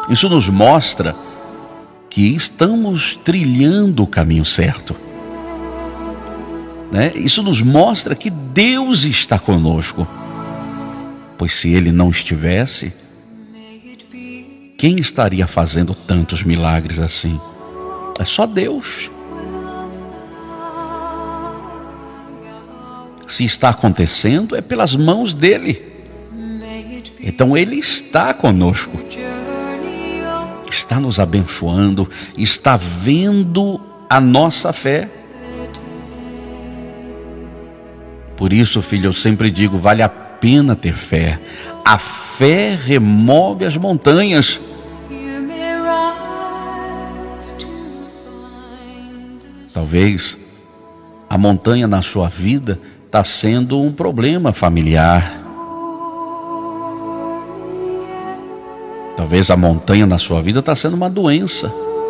Isso nos mostra que estamos trilhando o caminho certo, né? Isso nos mostra que Deus está conosco, pois se Ele não estivesse, quem estaria fazendo tantos milagres assim? É só Deus. Se está acontecendo, é pelas mãos dele. Então Ele está conosco, está nos abençoando, está vendo a nossa fé. Por isso, filho, eu sempre digo, vale a pena ter fé. A fé remove as montanhas. Talvez a montanha na sua vida está sendo um problema familiar. Talvez a montanha na sua vida está sendo uma doença.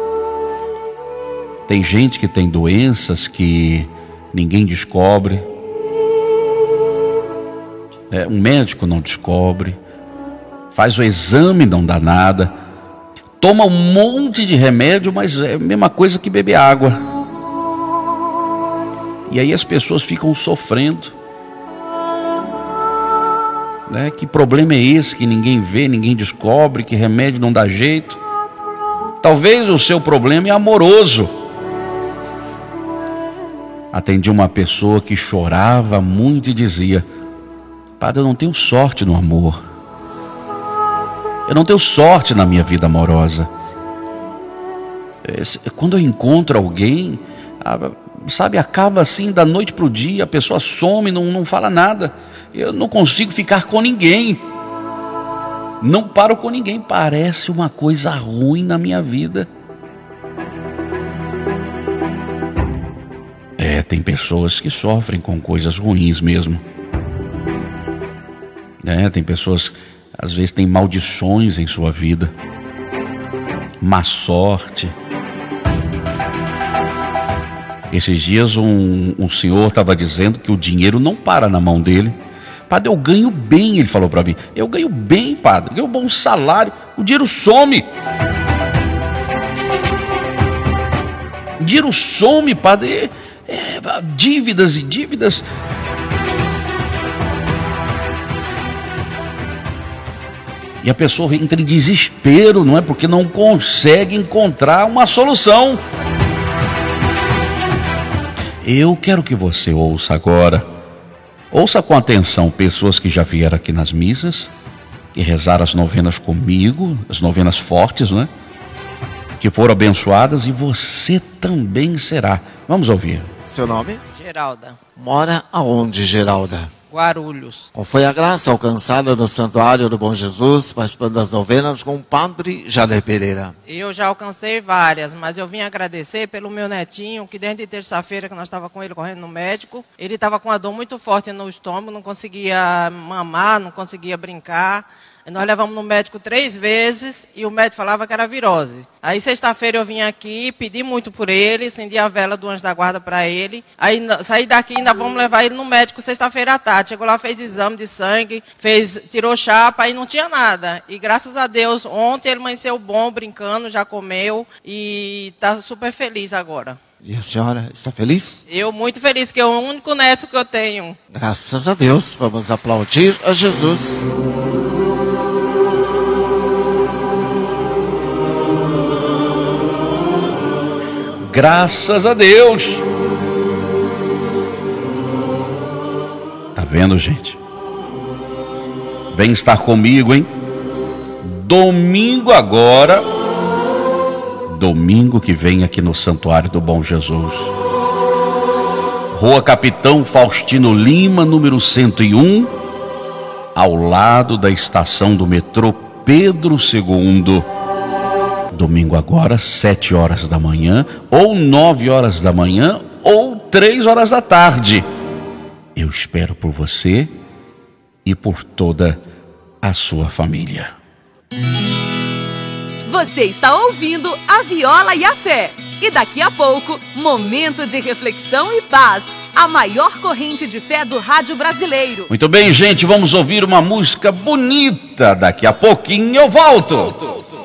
Tem gente que tem doenças que ninguém descobre. Um médico não descobre. Faz o exame e não dá nada. Toma um monte de remédio, mas é a mesma coisa que beber água. E aí as pessoas ficam sofrendo. Que problema é esse que ninguém vê, ninguém descobre, que remédio não dá jeito? Talvez o seu problema é amoroso. Atendi uma pessoa que chorava muito e dizia: Padre, eu não tenho sorte no amor. Eu não tenho sorte na minha vida amorosa. Quando eu encontro alguém, acaba assim da noite para o dia, a pessoa some, não fala nada. Eu não consigo ficar com ninguém. Não paro com ninguém. Parece uma coisa ruim na minha vida. Tem pessoas que sofrem com coisas ruins mesmo. Tem pessoas, às vezes, têm maldições em sua vida. Má sorte. Esses dias um senhor estava dizendo que o dinheiro não para na mão dele. Padre, eu ganho bem, ele falou para mim. Eu ganho bem, padre, ganho um bom salário. O dinheiro some. O dinheiro some, padre. Dívidas e dívidas. E a pessoa entra em desespero, não é? Porque não consegue encontrar uma solução. Eu quero que você ouça agora. Ouça com atenção pessoas que já vieram aqui nas missas, que rezaram as novenas comigo, as novenas fortes, não é? Que foram abençoadas, e você também será. Vamos ouvir. Seu nome? Geralda. Mora aonde, Geralda? Guarulhos. Qual foi a graça alcançada no Santuário do Bom Jesus, participando das novenas com o Padre Jader Pereira? Eu já alcancei várias, mas eu vim agradecer pelo meu netinho, que desde terça-feira que nós estávamos com ele correndo no médico, ele estava com uma dor muito forte no estômago, não conseguia mamar, não conseguia brincar. Nós levamos no médico 3 vezes e o médico falava que era virose. Aí sexta-feira eu vim aqui, pedi muito por ele, acendi a vela do anjo da guarda para ele. Aí saí daqui e ainda vamos levar ele no médico sexta-feira à tarde. Chegou lá, fez exame de sangue, tirou chapa e não tinha nada. E graças a Deus, ontem ele amanheceu bom, brincando, já comeu e está super feliz agora. E a senhora está feliz? Eu muito feliz, que é o único neto que eu tenho. Graças a Deus, vamos aplaudir a Jesus. Graças a Deus. Tá vendo, gente? Vem estar comigo, hein? Domingo agora. Domingo que vem aqui no Santuário do Bom Jesus. Rua Capitão Faustino Lima, número 101, ao lado da estação do metrô Pedro II. Domingo agora, 7 horas da manhã, ou 9 horas da manhã, ou 3 horas da tarde. Eu espero por você e por toda a sua família. Você está ouvindo a Viola e a Fé. E daqui a pouco, momento de reflexão e paz. A maior corrente de fé do rádio brasileiro. Muito bem, gente, vamos ouvir uma música bonita. Daqui a pouquinho eu volto.